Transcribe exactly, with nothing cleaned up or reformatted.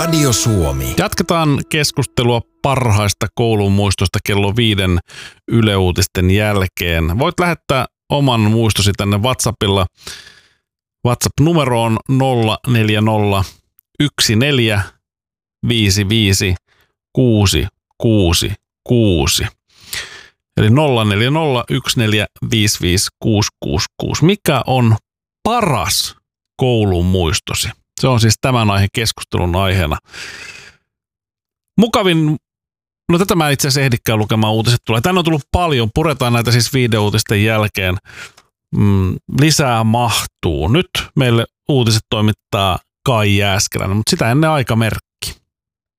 Radio Suomi. Jatketaan keskustelua parhaista koulun muistoista kello viiden Yle Uutisten jälkeen. Voit lähettää oman muistosi tänne WhatsAppilla. WhatsApp-numero on nolla neljä nolla yksi neljä viisi viisi kuusi kuusi kuusi. Eli nolla neljä nolla yksi neljä viisi viisi kuusi kuusi kuusi. Mikä on paras koulun muistosi? Se on siis tämän aiheen keskustelun aiheena. Mukavin, no tätä mä itse asiassa ehdikään lukemaan, uutiset tulee. Tänne on tullut paljon, puretaan näitä siis videouutisten jälkeen. Mm, lisää mahtuu. Nyt meille uutiset toimittaa Kai Jääskeläinen, mutta sitä ennen aikamerkki.